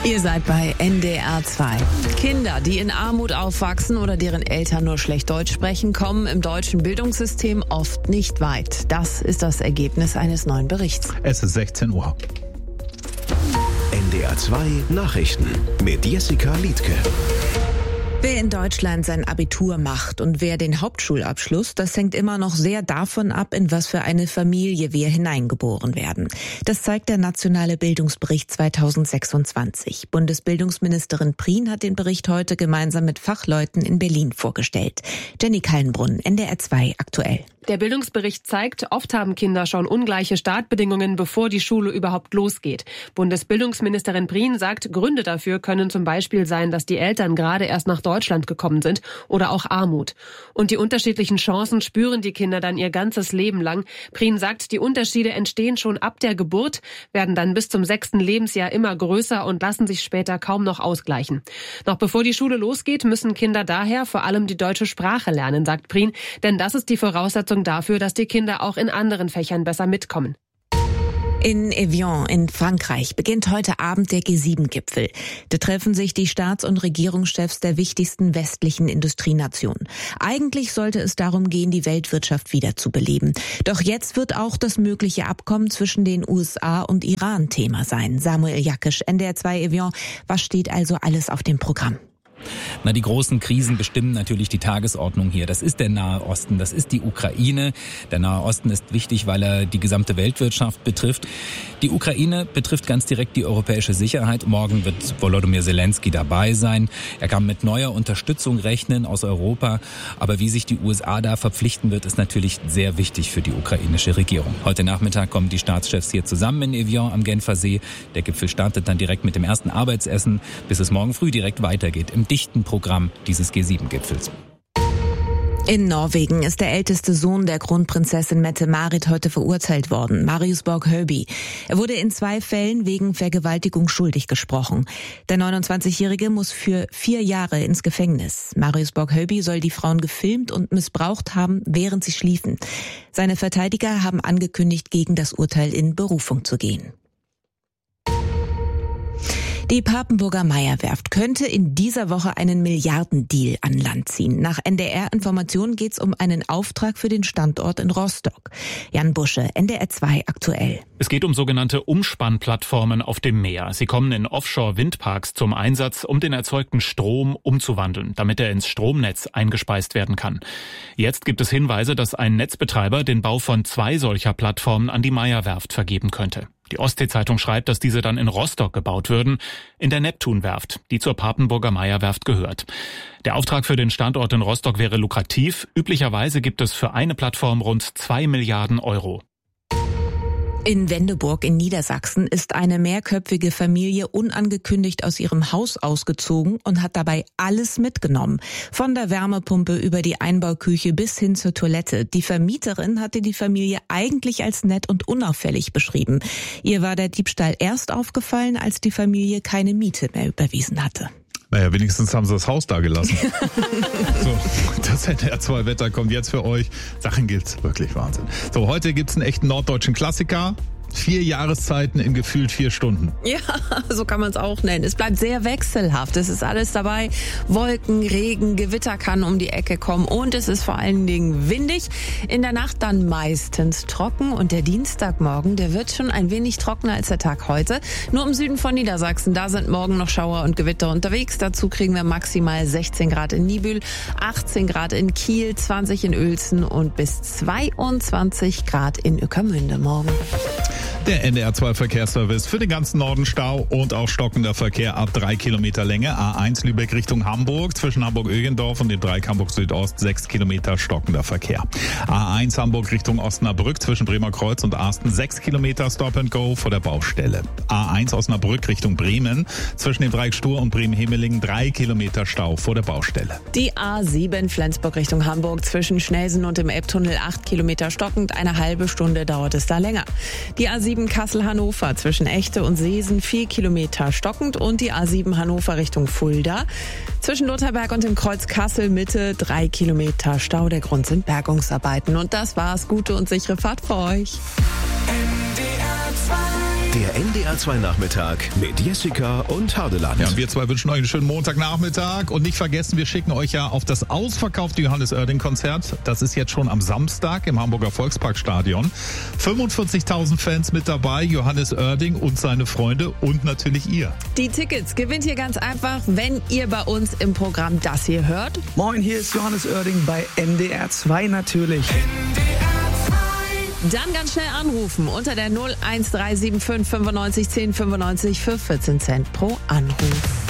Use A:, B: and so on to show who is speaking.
A: Ihr seid bei NDR 2. Kinder, die in Armut aufwachsen oder deren Eltern nur schlecht Deutsch sprechen, kommen im deutschen Bildungssystem oft nicht weit. Das ist das Ergebnis eines neuen Berichts.
B: Es ist 16 Uhr.
C: NDR 2 Nachrichten mit Jessica Liedtke.
A: Wer in Deutschland sein Abitur macht und wer den Hauptschulabschluss, das hängt immer noch sehr davon ab, in was für eine Familie wir hineingeboren werden. Das zeigt der Nationale Bildungsbericht 2026. Bundesbildungsministerin Prien hat den Bericht heute gemeinsam mit Fachleuten in Berlin vorgestellt. Jenny Kallenbrunn, NDR 2 aktuell.
D: Der Bildungsbericht zeigt, oft haben Kinder schon ungleiche Startbedingungen, bevor die Schule überhaupt losgeht. Bundesbildungsministerin Prien sagt, Gründe dafür können zum Beispiel sein, dass die Eltern gerade erst nach Deutschland gekommen sind oder auch Armut. Und die unterschiedlichen Chancen spüren die Kinder dann ihr ganzes Leben lang. Prien sagt, die Unterschiede entstehen schon ab der Geburt, werden dann bis zum 6. Lebensjahr immer größer und lassen sich später kaum noch ausgleichen. Noch bevor die Schule losgeht, müssen Kinder daher vor allem die deutsche Sprache lernen, sagt Prien, denn das ist die Voraussetzung dafür, dass die Kinder auch in anderen Fächern besser mitkommen.
A: In Evian in Frankreich beginnt heute Abend der G7-Gipfel. Da treffen sich die Staats- und Regierungschefs der wichtigsten westlichen Industrienationen. Eigentlich sollte es darum gehen, die Weltwirtschaft wieder zu beleben. Doch jetzt wird auch das mögliche Abkommen zwischen den USA und Iran Thema sein. Samuel Jakisch, NDR 2 Evian. Was steht also alles auf dem Programm?
E: Die großen Krisen bestimmen natürlich die Tagesordnung hier. Das ist der Nahe Osten, das ist die Ukraine. Der Nahe Osten ist wichtig, weil er die gesamte Weltwirtschaft betrifft. Die Ukraine betrifft ganz direkt die europäische Sicherheit. Morgen wird Volodymyr Zelensky dabei sein. Er kann mit neuer Unterstützung rechnen aus Europa. Aber wie sich die USA da verpflichten wird, ist natürlich sehr wichtig für die ukrainische Regierung. Heute Nachmittag kommen die Staatschefs hier zusammen in Evian am Genfer See. Der Gipfel startet dann direkt mit dem ersten Arbeitsessen, bis es morgen früh direkt weitergeht im dichten Programm dieses G7-Gipfels.
A: In Norwegen ist der älteste Sohn der Kronprinzessin Mette-Marit heute verurteilt worden, Marius Borg-Høby. Er wurde in 2 Fällen wegen Vergewaltigung schuldig gesprochen. Der 29-Jährige muss für 4 Jahre ins Gefängnis. Marius Borg-Høby soll die Frauen gefilmt und missbraucht haben, während sie schliefen. Seine Verteidiger haben angekündigt, gegen das Urteil in Berufung zu gehen. Die Papenburger Meyer-Werft könnte in dieser Woche einen Milliardendeal an Land ziehen. Nach NDR-Informationen geht es um einen Auftrag für den Standort in Rostock. Jan Busche, NDR 2 aktuell.
F: Es geht um sogenannte Umspannplattformen auf dem Meer. Sie kommen in Offshore-Windparks zum Einsatz, um den erzeugten Strom umzuwandeln, damit er ins Stromnetz eingespeist werden kann. Jetzt gibt es Hinweise, dass ein Netzbetreiber den Bau von 2 solcher Plattformen an die Meyer-Werft vergeben könnte. Die Ostsee-Zeitung schreibt, dass diese dann in Rostock gebaut würden, in der Neptunwerft, die zur Papenburger Meyer-Werft gehört. Der Auftrag für den Standort in Rostock wäre lukrativ. Üblicherweise gibt es für eine Plattform rund 2 Milliarden Euro.
A: In Wendeburg in Niedersachsen ist eine mehrköpfige Familie unangekündigt aus ihrem Haus ausgezogen und hat dabei alles mitgenommen. Von der Wärmepumpe über die Einbauküche bis hin zur Toilette. Die Vermieterin hatte die Familie eigentlich als nett und unauffällig beschrieben. Ihr war der Diebstahl erst aufgefallen, als die Familie keine Miete mehr überwiesen hatte.
B: Naja, wenigstens haben sie das Haus da gelassen. So, das NDR 2 Wetter kommt jetzt für euch. Sachen gibt's wirklich Wahnsinn. So, heute gibt's einen echten norddeutschen Klassiker. 4 Jahreszeiten in gefühlt 4 Stunden.
A: Ja, so kann man es auch nennen. Es bleibt sehr wechselhaft. Es ist alles dabei. Wolken, Regen, Gewitter kann um die Ecke kommen und es ist vor allen Dingen windig. In der Nacht dann meistens trocken und der Dienstagmorgen, der wird schon ein wenig trockener als der Tag heute. Nur im Süden von Niedersachsen, da sind morgen noch Schauer und Gewitter unterwegs. Dazu kriegen wir maximal 16 Grad in Niebüll, 18 Grad in Kiel, 20 in Uelzen und bis 22 Grad in Ueckermünde morgen.
B: Der NDR 2 Verkehrsservice für den ganzen Norden Stau und auch stockender Verkehr ab 3 Kilometer Länge. A1 Lübeck Richtung Hamburg, zwischen Hamburg-Ögendorf und dem Dreieck Hamburg-Südost 6 Kilometer stockender Verkehr. A1 Hamburg Richtung Osnabrück, zwischen Bremerkreuz und Arsten 6 Kilometer Stop and Go vor der Baustelle. A1 Osnabrück Richtung Bremen, zwischen dem Dreieck Stur und Bremen-Hemeling 3 Kilometer Stau vor der Baustelle.
A: Die A7 Flensburg Richtung Hamburg, zwischen Schnelsen und dem Elbtunnel 8 Kilometer stockend, eine halbe Stunde dauert es da länger. Die A7 Kassel-Hannover zwischen Echte und Seesen 4 Kilometer stockend und die A7 Hannover Richtung Fulda. Zwischen Lutherberg und dem Kreuz Kassel Mitte 3 Kilometer Stau. Der Grund sind Bergungsarbeiten. Und das war's. Gute und sichere Fahrt für euch.
G: NDR 2
C: Der NDR 2 Nachmittag mit Jessica und Hardeland.
B: Ja, wir zwei wünschen euch einen schönen Montagnachmittag und nicht vergessen, wir schicken euch ja auf das ausverkaufte Johannes Oerding-Konzert. Das ist jetzt schon am Samstag im Hamburger Volksparkstadion. 45.000 Fans mit dabei, Johannes Oerding und seine Freunde und natürlich ihr.
A: Die Tickets gewinnt ihr ganz einfach, wenn ihr bei uns im Programm das hier hört.
G: Moin, hier ist Johannes Oerding bei NDR 2 natürlich.
A: Dann ganz schnell anrufen unter der 01375 95 10 95 für 14 Cent pro Anruf.